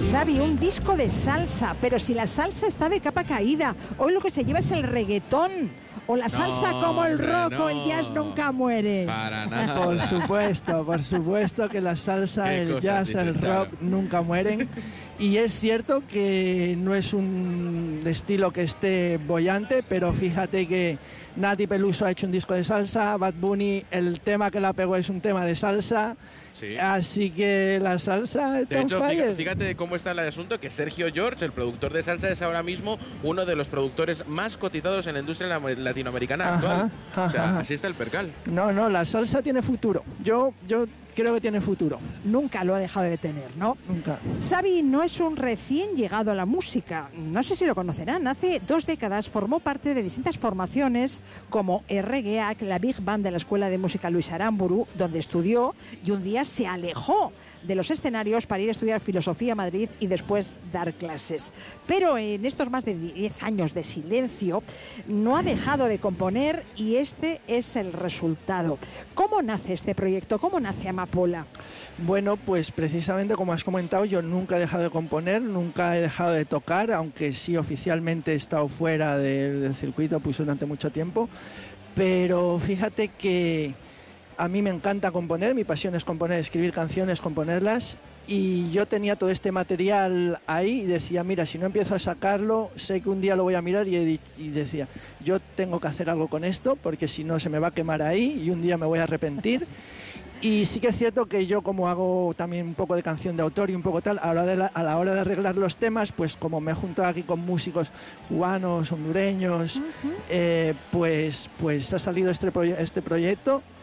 Xavi, un disco de salsa, pero si la salsa está de capa caída, hoy lo que se lleva es el reggaetón. O la salsa como el rock o el jazz nunca muere. Para nada. Por supuesto que la salsa, el jazz, el rock nunca mueren. Y es cierto que no es un estilo que esté bollante, pero fíjate que Nati Peluso ha hecho un disco de salsa, Bad Bunny, el tema que la pegó es un tema de salsa. Sí. Así que la salsa de hecho, fíjate cómo está el asunto, que Sergio George, el productor de salsa, es ahora mismo uno de los productores más cotizados en la industria latinoamericana actual. O sea, así está el percal. No, la salsa tiene futuro. Yo creo que tiene futuro. Nunca lo ha dejado de tener, ¿no? Nunca. Xavi no es un recién llegado a la música. No sé si lo conocerán. Hace 2 décadas formó parte de distintas formaciones como RGAC, la Big Band de la Escuela de Música Luis Aramburu, donde estudió, y un día se alejó de los escenarios para ir a estudiar filosofía a Madrid y después dar clases. Pero en estos más de 10 años de silencio no ha dejado de componer y este es el resultado. ¿Cómo nace este proyecto? ¿Cómo nace Amapola? Bueno, pues precisamente como has comentado, yo nunca he dejado de componer, nunca he dejado de tocar, aunque sí oficialmente he estado fuera del circuito pues durante mucho tiempo, pero fíjate que a mí me encanta componer, mi pasión es componer, escribir canciones, componerlas, y yo tenía todo este material ahí y decía, mira, si no empiezo a sacarlo, sé que un día lo voy a mirar y decía, yo tengo que hacer algo con esto porque si no se me va a quemar ahí y un día me voy a arrepentir. Y sí que es cierto que yo, como hago también un poco de canción de autor y un poco tal, a la hora de arreglar los temas, pues como me he juntado aquí con músicos cubanos, hondureños, pues ha salido este proyecto